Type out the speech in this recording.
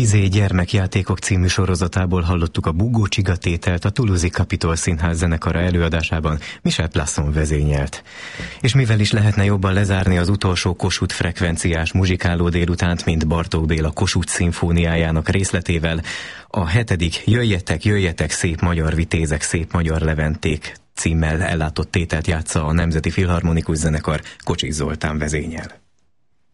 Bizé gyermekjátékok című sorozatából hallottuk a Bugó Csiga tételt, a Toulouse-i Capitol Színház zenekara előadásában Michel Plasson vezényelt. És mivel is lehetne jobban lezárni az utolsó Kossuth frekvenciás muzsikáló délutánt, mint Bartók Béla Kossuth szimfóniájának részletével, a 7. Jöjjetek, jöjjetek, szép magyar vitézek, szép magyar leventék címmel ellátott tételt játsza a Nemzeti Filharmonikus Zenekar, Kocsis Zoltán vezényel.